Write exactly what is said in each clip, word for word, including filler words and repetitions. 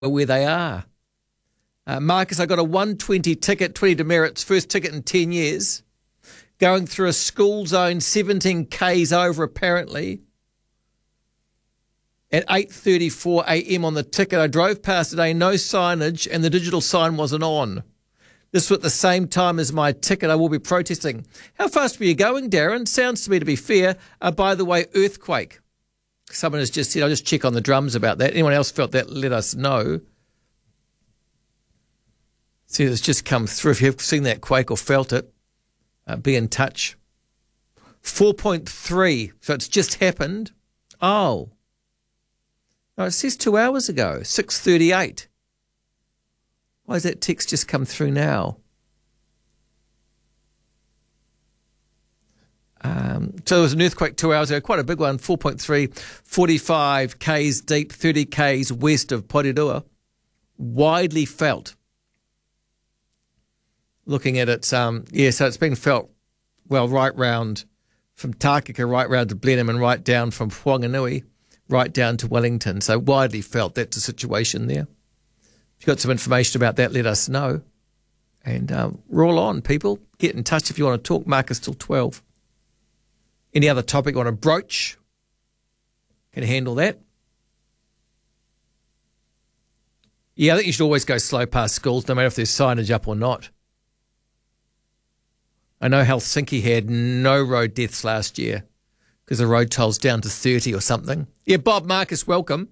where they are. Uh, Marcus, I got a one twenty ticket, twenty demerits, first ticket in ten years, going through a school zone, seventeen kays over apparently. At eight thirty-four a.m. on the ticket, I drove past today, no signage, and the digital sign wasn't on. This was at the same time as my ticket. I will be protesting. How fast were you going, Darren? Sounds to me to be fair. Uh, by the way, earthquake. Someone has just said, I'll just check on the drums about that. Anyone else felt that, let us know. See, it's just come through. If you've seen that quake or felt it, uh, be in touch. four point three, so it's just happened. Oh. No, it says two hours ago, six thirty-eight. Why has that text just come through now? Um, so there was an earthquake two hours ago, quite a big one, four point three, forty-five kays deep, thirty kays west of Porirua. Widely felt. Looking at it, um, yeah, so it's been felt, well, right round from Tākeka, right round to Blenheim and right down from Whanganui, right down to Wellington. So widely felt. That's the situation there. If you've got some information about that, let us know. And um, roll on, people. Get in touch if you want to talk. Marcus till twelve. Any other topic you want to broach? Can handle that. Yeah, I think you should always go slow past schools, no matter if there's signage up or not. I know Helsinki had no road deaths last year because the road toll's down to thirty or something. Yeah, Bob, Marcus, welcome.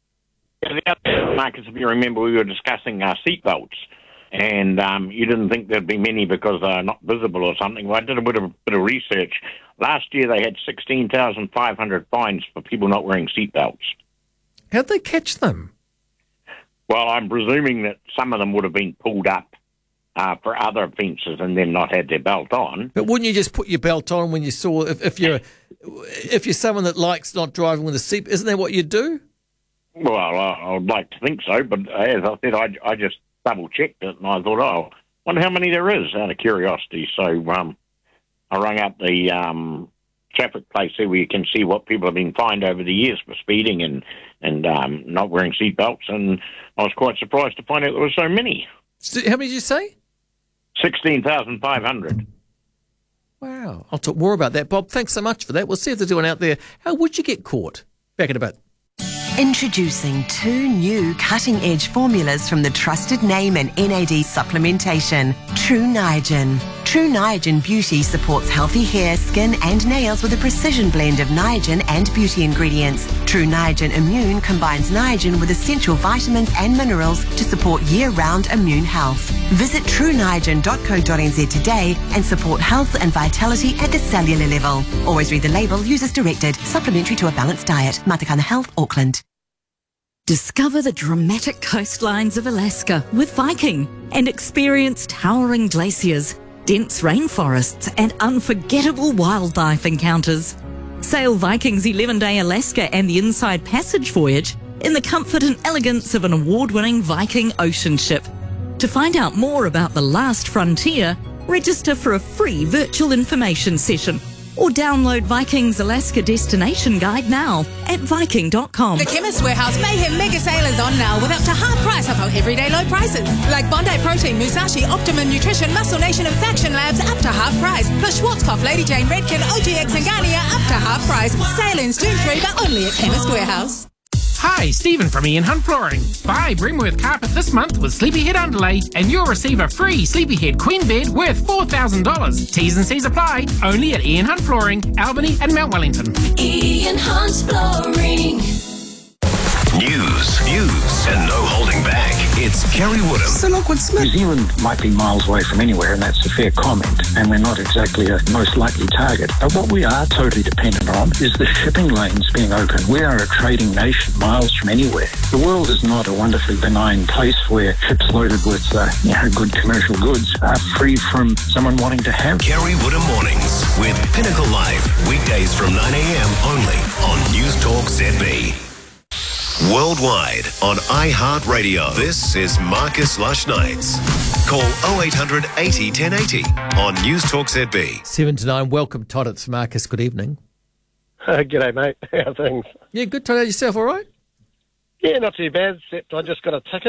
Yeah, Marcus, if you remember, we were discussing uh, seatbelts, and um, you didn't think there'd be many because they're not visible or something. Well, I did a bit of, bit of research. Last year they had sixteen thousand five hundred fines for people not wearing seatbelts. How'd they catch them? Well, I'm presuming that some of them would have been pulled up uh, for other offences and then not had their belt on. But wouldn't you just put your belt on when you saw, if, if you're if you're someone that likes not driving with a seat, isn't that what you'd do? Well, I, I would like to think so, but as I said, I, I just double-checked it, and I thought, oh, I wonder how many there is, out of curiosity. So um, I rang up the um, traffic place there where you can see what people have been fined over the years for speeding and, and um, not wearing seatbelts, and I was quite surprised to find out there were so many. How many did you say? sixteen thousand five hundred. Wow. I'll talk more about that. Bob, thanks so much for that. We'll see if there's anyone out there. How would you get caught? Back in a bit. Introducing two new cutting-edge formulas from the trusted name in N A D supplementation, True Niagen. True Niagen Beauty supports healthy hair, skin and nails with a precision blend of Niagen and beauty ingredients. True Niagen Immune combines Niagen with essential vitamins and minerals to support year-round immune health. Visit true niagen dot co dot n z today and support health and vitality at the cellular level. Always read the label, use as directed. Supplementary to a balanced diet. Matakana Health, Auckland. Discover the dramatic coastlines of Alaska with Viking and experience towering glaciers, dense rainforests and unforgettable wildlife encounters. Sail Viking's eleven-day Alaska and the Inside Passage voyage in the comfort and elegance of an award-winning Viking ocean ship. To find out more about the last frontier, register for a free virtual information session or download Viking's Alaska Destination Guide now at viking dot com. The Chemist Warehouse Mayhem Mega Sale is on now with up to half price off our everyday low prices. Like Bondi Protein, Musashi, Optimum Nutrition, Muscle Nation and Faction Labs up to half price. Plus Schwarzkopf, Lady Jane, Redken, O G X and Garnier up to half price. Sale ends June third, but only at Chemist Warehouse. Hi, Stephen from Ian Hunt Flooring. Buy Bremworth Carpet this month with Sleepyhead Underlay and you'll receive a free Sleepyhead Queen Bed worth four thousand dollars. T's and C's apply. Only at Ian Hunt Flooring, Albany and Mount Wellington. Ian Hunt Flooring. News, views, and no holding back. It's Kerry Woodham. So Lockwood Smith. New Zealand might be miles away from anywhere, and that's a fair comment, and we're not exactly a most likely target. But what we are totally dependent on is the shipping lanes being open. We are a trading nation, miles from anywhere. The world is not a wonderfully benign place where ships loaded with uh, you know, good commercial goods are free from someone wanting to have. Kerry Woodham Mornings with Pinnacle Live. Weekdays from nine a.m. only on News Talk Z B. Worldwide on iHeartRadio. This is Marcus Lush Nights. Call oh eight hundred eighty ten eighty on News Talk Z B. Seven to nine. Welcome, Todd. It's Marcus. Good evening. Uh, g'day, mate. How are things? Yeah, good. Todd, yourself all right? Yeah, not too bad, except I just got a ticket.